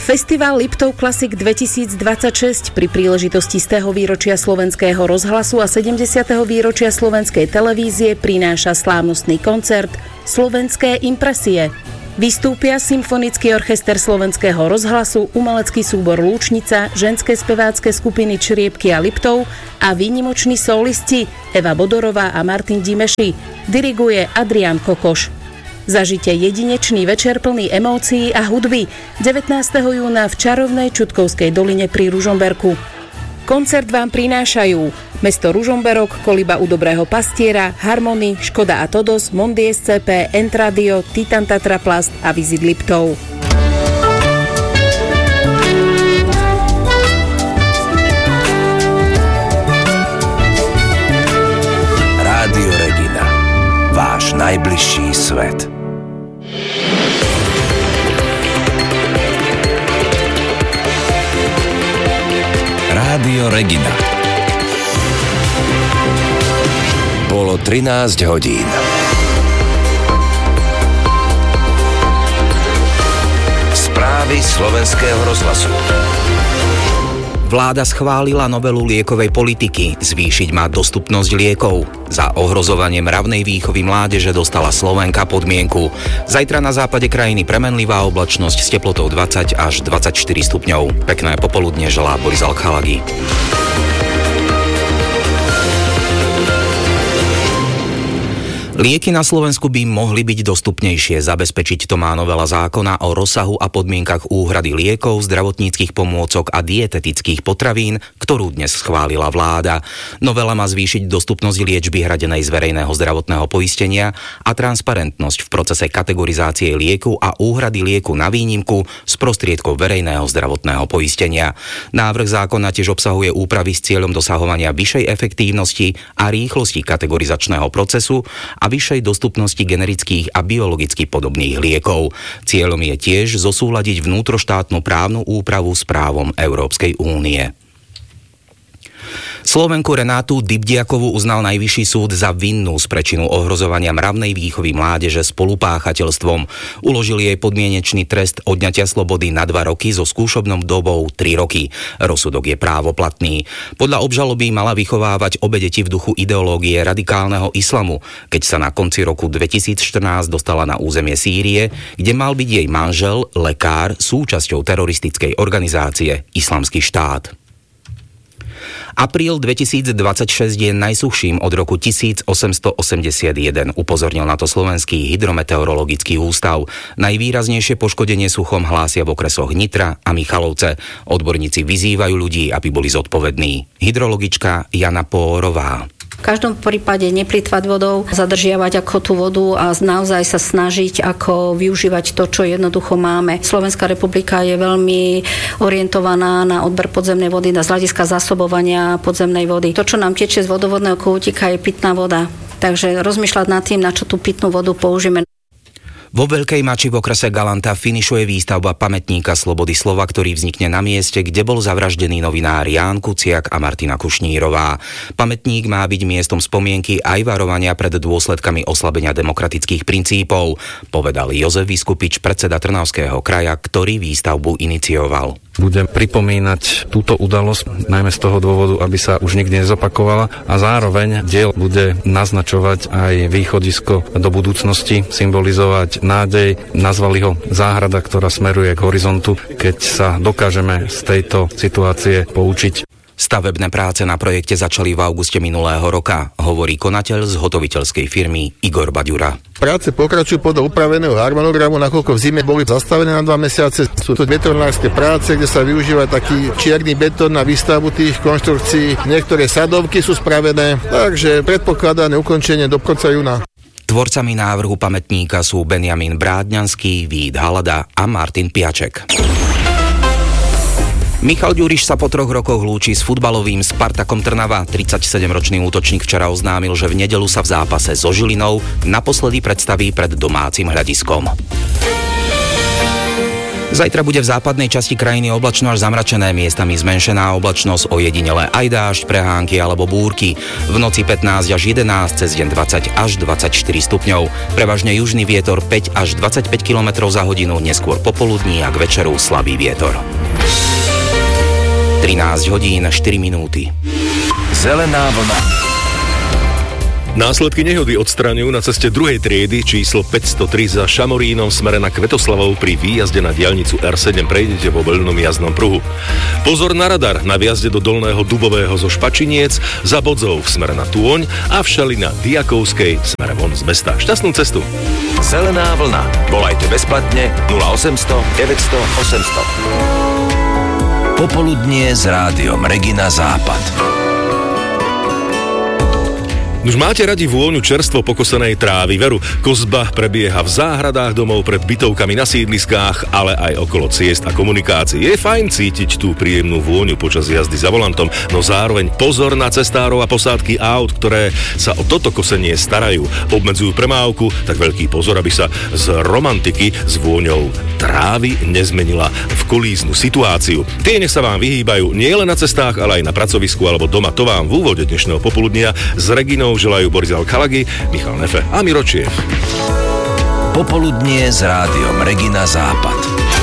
Festival Liptov Classic 2026 pri príležitosti 100. výročia Slovenského rozhlasu a 70. výročia Slovenskej televízie prináša slávnostný koncert Slovenské impresie. Vystúpia Symfonický orchester Slovenského rozhlasu, umelecký súbor Lúčnica, ženské spevácké skupiny Čriepky a Liptov a výnimoční solisti Eva Bodorová a Martin Dimeši. Diriguje Adrián Kokoš. Zažite jedinečný večer plný emócií a hudby 19. júna v čarovnej Čutkovskej doline pri Ružomberku. Koncert vám prinášajú mesto Ružomberok, Koliba u Dobrého pastiera, Harmony, Škoda a Todos, Mondi SCP, Entradio, Titan Tatra Plast a Vizit Liptov. Rádio Regina. Váš najbližší svet. Rádio Regina. Bolo 13 hodín. Správy Slovenského rozhlasu. Vláda schválila novelu liekovej politiky. Zvýšiť má dostupnosť liekov. Za ohrozovanie mravnej výchovy mládeže dostala Slovenka podmienku. Zajtra na západe krajiny premenlivá oblačnosť s teplotou 20 až 24 stupňov. Pekné popoludne želá Boris Alchalagi. Lieky na Slovensku by mohli byť dostupnejšie. Zabezpečiť to má novela zákona o rozsahu a podmienkach úhrady liekov, zdravotníckych pomôcok a dietetických potravín, ktorú dnes schválila vláda. Novela má zvýšiť dostupnosť liečby hradenej z verejného zdravotného poistenia a transparentnosť v procese kategorizácie lieku a úhrady lieku na výnimku z prostriedkov verejného zdravotného poistenia. Návrh zákona tiež obsahuje úpravy s cieľom dosahovania vyššej efektívnosti a rýchlosti kategorizačného procesu a vyššej dostupnosti generických a biologicky podobných liekov. Cieľom je tiež zosúladiť vnútroštátnu právnu úpravu s právom Európskej únie. Slovenku Renátu Dybdiakovú uznal Najvyšší súd za vinnú z prečinu ohrozovania mravnej výchovy mládeže spolupáchateľstvom. Uložil jej podmienečný trest odňatia slobody na 2 roky so skúšobnou dobou 3 roky. Rozsudok je právoplatný. Podľa obžaloby mala vychovávať obe deti v duchu ideológie radikálneho islamu, keď sa na konci roku 2014 dostala na územie Sýrie, kde mal byť jej manžel, lekár, súčasťou teroristickej organizácie Islamský štát. Apríl 2026 je najsuchším od roku 1881, upozornil na to Slovenský hydrometeorologický ústav. Najvýraznejšie poškodenie suchom hlásia v okresoch Nitra a Michalovce. Odborníci vyzývajú ľudí, aby boli zodpovední. Hydrologička Jana Pórová. V každom prípade neplýtvať vodou, zadržiavať ako tú vodu a naozaj sa snažiť ako využívať to, čo jednoducho máme. Slovenská republika je veľmi orientovaná na odber podzemnej vody, na z hľadiska zásobovania podzemnej vody. To, čo nám tečie z vodovodného kútika, je pitná voda. Takže rozmýšľať nad tým, na čo tú pitnú vodu použijeme. Vo Veľkej Mači v okrese Galanta finišuje výstavba pamätníka Slobody slova, ktorý vznikne na mieste, kde bol zavraždený novinár Ján Kuciak a Martina Kušnírová. Pamätník má byť miestom spomienky aj varovania pred dôsledkami oslabenia demokratických princípov, povedal Jozef Viskupič, predseda Trnavského kraja, ktorý výstavbu inicioval. Budem pripomínať túto udalosť, najmä z toho dôvodu, aby sa už nikdy nezopakovala a zároveň diel bude naznačovať aj východisko do budúcnosti, symbolizovať nádej. Nazvali ho záhrada, ktorá smeruje k horizontu, keď sa dokážeme z tejto situácie poučiť. Stavebné práce na projekte začali v auguste minulého roka, hovorí konateľ z hotoviteľskej firmy Igor Baďura. Práce pokračujú podľa upraveného harmonogramu, nakoľko v zime boli zastavené na 2 mesiace. Sú to betonárske práce, kde sa využíva taký čierny betón na výstavbu tých konštrukcií. Niektoré sadovky sú spravené, takže predpokladané ukončenie do konca júna. Tvorcami návrhu pamätníka sú Benjamin Brádňanský, Vít Halada a Martin Piaček. Michal Ďuriš sa po 3 rokoch lúči s futbalovým Spartakom Trnava. 37-ročný útočník včera oznámil, že v nedeľu sa v zápase so Žilinou naposledy predstaví pred domácim hľadiskom. Zajtra bude v západnej časti krajiny oblačno až zamračené, miestami zmenšená oblačnosť, ojedinele aj dážď, prehánky alebo búrky. V noci 15 až 11, cez deň 20 až 24 stupňov. Prevažne južný vietor 5 až 25 km za hodinu, neskôr popoludní a k večeru slabý vietor. 13 hodín 4 minúty. Zelená vlna. Následky nehody odstraňujú na ceste druhej triedy číslo 503 za Šamorínom v smere na Kvetoslavov pri výjazde na diaľnicu R7 prejdete vo voľnom jazdnom pruhu. Pozor na radar na výjazde do Dolného Dubového zo Špačiniec, za Bodzov v smere na Tôň a v Šali na Diakovskej v smere von z mesta. Šťastnú cestu. Zelená vlna. Volajte bezplatne 0800 900 800. Popoludnie s rádiom Regina Západ. Už máte radi vôňu čerstvo pokosenej trávy, veru. Kosba prebieha v záhradách domov, pred bytovkami, na sídliskách, ale aj okolo ciest a komunikácií. Je fajn cítiť tú príjemnú vôňu počas jazdy za volantom, no zároveň pozor na cestárov a posádky aut, ktoré sa o toto kosenie starajú. Obmedzujú premávku, tak veľký pozor, aby sa z romantiky s vôňou trávy nezmenila v kolíznu situáciu. Tie nech sa vám vyhýbajú nielen na cestách, ale aj na pracovisku alebo doma. To vám v úvode dnešného popoludnia s Reginou želajú Boris Kalagi, Michal Nefe a Miro Čiev. Popoludnie s rádiom Regina Západ.